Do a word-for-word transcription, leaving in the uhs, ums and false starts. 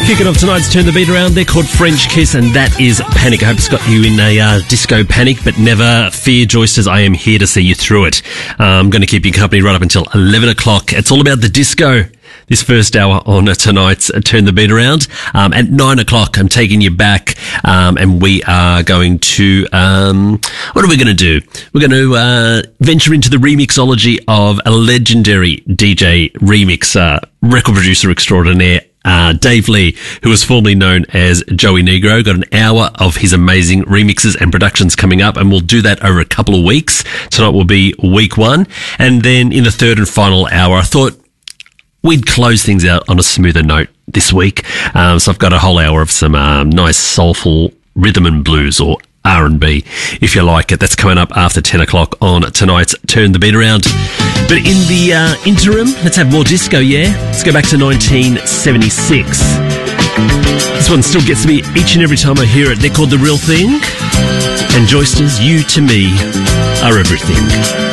Kicking off tonight's Turn the Beat Around, they're called French Kiss, and that is Panic. I hope it's got you in a uh, disco panic, but never fear, Joysters, I am here to see you through it. Uh, I'm going to keep you company right up until eleven o'clock. It's all about the disco. This first hour on tonight's Turn the Beat Around. Um, at nine o'clock, I'm taking you back, um, and we are going to, um, what are we going to do? We're going to uh, venture into the remixology of a legendary D J remixer, record producer extraordinaire, Uh, Dave Lee, who was formerly known as Joey Negro. Got an hour of his amazing remixes and productions coming up, and we'll do that over a couple of weeks. Tonight will be week one. And then in the third and final hour, I thought we'd close things out on a smoother note this week. Um, so I've got a whole hour of some um, nice soulful rhythm and blues, or R and B, if you like it. That's coming up after ten o'clock on tonight's Turn the Beat Around. But in the uh, interim, let's have more disco, yeah? Let's go back to nineteen seventy-six. This one still gets me each and every time I hear it. They're called The Real Thing. And Joysters, you to me are everything.